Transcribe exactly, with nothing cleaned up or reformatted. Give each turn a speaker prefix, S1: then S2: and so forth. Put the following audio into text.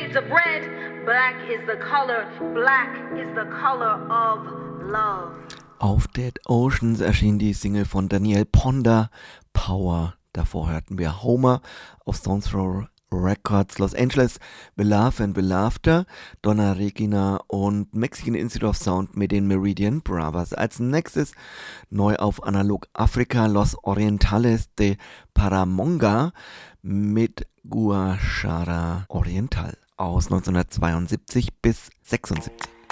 S1: shades of red. Black is the color, black is the color of love.
S2: Auf Dead Oceans erschien die Single von Danielle Ponder, Power. Davor hörten wir Homer auf Stones Throw Records Los Angeles, Beloved and Beloved, Donna Regina und Mexican Institute of Sound mit den Meridian Brothers. Als nächstes neu auf Analog Africa Los Orientales de Paramonga mit Guachara Oriental aus neunzehnhundertzweiundsiebzig bis sechsundsiebzig.